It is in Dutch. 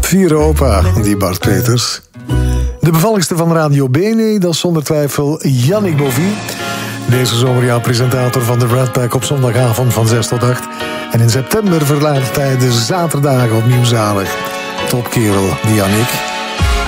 Vier opa, die Bart Peters. De bevalligste van Radio Bene, dat is zonder twijfel Yannick Bovie. Deze zomer jouw presentator van de Rat Pack op zondagavond van 6 tot 8. En in september verlaat hij de zaterdagen opnieuw zalig. Topkerel, die Yannick.